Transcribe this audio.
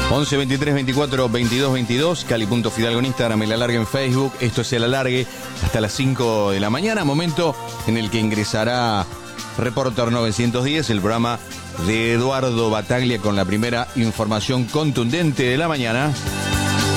11 23 24 22 22, Cali.Fidalgo en Instagram, El Alargue en Facebook. Esto es El Alargue hasta las 5 de la mañana, momento en el que ingresará Reporter 910, el programa de Eduardo Bataglia con la primera información contundente de la mañana.